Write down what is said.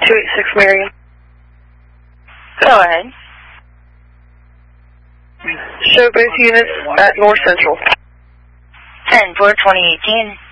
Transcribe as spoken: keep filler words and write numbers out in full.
two eighty-six Marion. Go ahead. Show both units at North Central. ten four twenty eighteen.